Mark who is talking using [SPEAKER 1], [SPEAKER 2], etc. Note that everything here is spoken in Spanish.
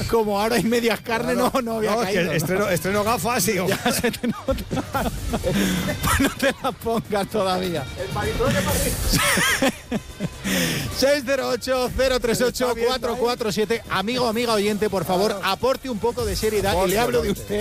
[SPEAKER 1] Como ahora hay medias carne,
[SPEAKER 2] Claro.
[SPEAKER 1] no había caído.
[SPEAKER 2] Es que estreno gafas y digo,
[SPEAKER 1] Ya se te nota. Pues no te las pongas todavía.
[SPEAKER 2] el marisol de Madrid.
[SPEAKER 1] 608-038-447. Amigo, amiga oyente, por favor, aporte un poco de seriedad y le hablo de usted.